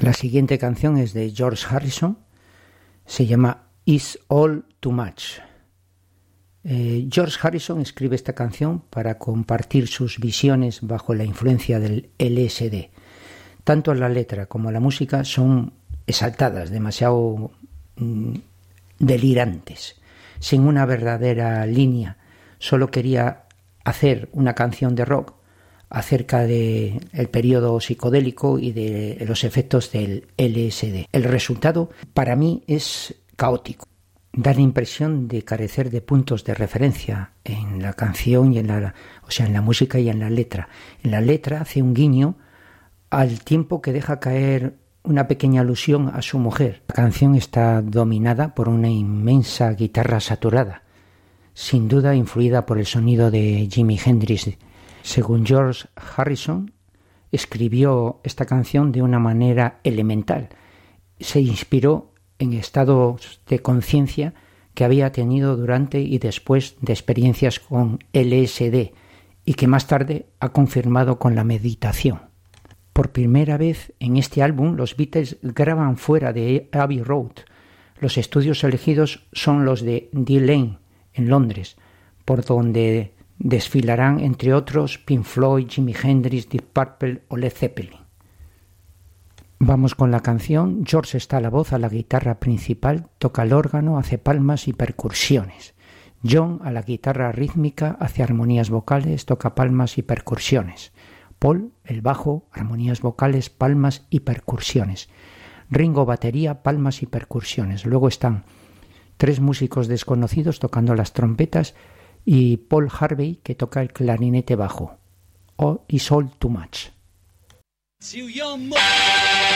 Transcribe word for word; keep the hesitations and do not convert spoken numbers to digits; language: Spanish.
La siguiente canción es de George Harrison, se llama It's All Too Much. Eh, George Harrison escribe esta canción para compartir sus visiones bajo la influencia del L S D. Tanto la letra como la música son exaltadas, demasiado mm, delirantes, sin una verdadera línea. Solo quería hacer una canción de rock acerca del periodo psicodélico y de los efectos del L S D. El resultado para mí es caótico. Da la impresión de carecer de puntos de referencia en la canción y en la, o sea, en la música y en la letra. En la letra hace un guiño al tiempo que deja caer una pequeña alusión a su mujer. La canción está dominada por una inmensa guitarra saturada, sin duda influida por el sonido de Jimi Hendrix. Según George Harrison, escribió esta canción de una manera elemental. Se inspiró en estados de conciencia que había tenido durante y después de experiencias con L S D y que más tarde ha confirmado con la meditación. Por primera vez en este álbum los Beatles graban fuera de Abbey Road. Los estudios elegidos son los de Dean Lane en Londres, por donde desfilarán entre otros Pink Floyd, Jimi Hendrix, Deep Purple o Led Zeppelin. Vamos con la canción. George está a la voz, a la guitarra principal, toca el órgano, hace palmas y percusiones. John a la guitarra rítmica, hace armonías vocales, toca palmas y percusiones. Paul, el bajo, armonías vocales, palmas y percusiones. Ringo, batería, palmas y percusiones. Luego están tres músicos desconocidos tocando las trompetas y Paul Harvey, que toca el clarinete bajo. Oh, it's all too much. To your mother.